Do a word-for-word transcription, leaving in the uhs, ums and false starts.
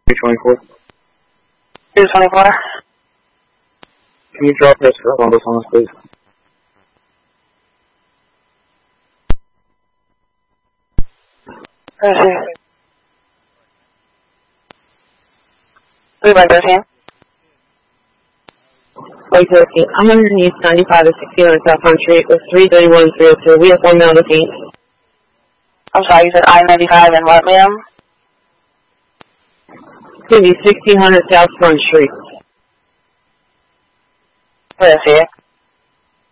two twenty-four. two twenty-four. Can you drop this for Columbus on us, please? Receive. three by thirteen. White thirteen. I'm underneath ninety-five to sixteen on South Front Street with three thirty-one three oh two. We have one male detained. I'm sorry, you said I ninety-five and what, ma'am? It's going to be sixteen hundred South Front Street. Receive.